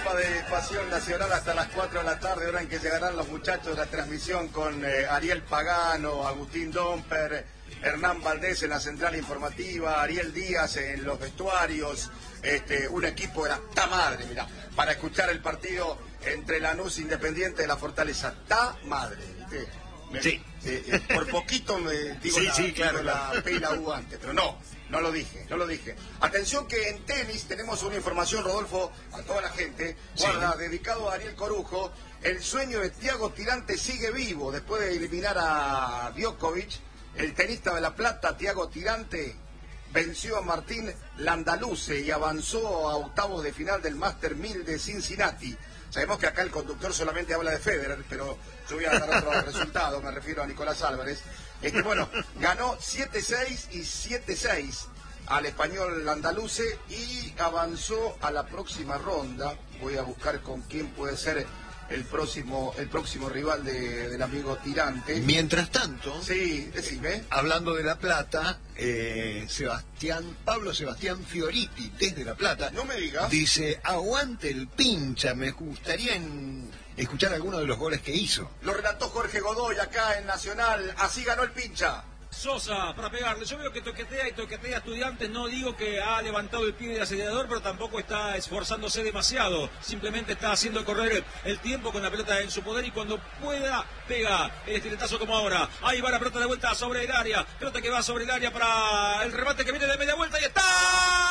programa de Pasión Nacional hasta las 4 de la tarde, hora en que llegarán los muchachos de la transmisión con Ariel Pagano, Agustín Domper, Hernán Valdés en la central informativa, Ariel Díaz en los vestuarios, un equipo de la ta madre, mirá, para escuchar el partido entre Lanús e Independiente de la Fortaleza. Ta madre, ¿viste? Sí. Por poquito me digo claro. la P y la U antes, pero no lo dije. Atención que en tenis tenemos una información, Rodolfo, a toda la gente, guarda, dedicado a Ariel Corujo. El sueño de Thiago Tirante sigue vivo después de eliminar a Djokovic. El tenista de La Plata, Thiago Tirante, venció a Martín Landaluce y avanzó a octavos de final del Master 1000 de Cincinnati. Sabemos que acá el conductor solamente habla de Federer, pero yo voy a dar otro resultado, me refiero a Nicolás Álvarez. Ganó 7-6 y 7-6 al español Landaluce y avanzó a la próxima ronda. Voy a buscar con quién puede ser el próximo rival del amigo Tirante. Mientras tanto, sí, decime. Hablando de La Plata, Pablo Sebastián Fioriti, desde La Plata, no me digas, dice: aguante el pincha, me gustaría escuchar algunos de los goles que hizo. Lo relató Jorge Godoy acá en Nacional, así ganó el pincha. Sosa para pegarle, yo veo que toquetea a Estudiantes, no digo que ha levantado el pie del acelerador, pero tampoco está esforzándose demasiado, simplemente está haciendo correr el tiempo con la pelota en su poder y cuando pueda pega el estiletazo como ahora. Ahí va la pelota de vuelta sobre el área, pelota que va sobre el área para el remate que viene de media vuelta y está.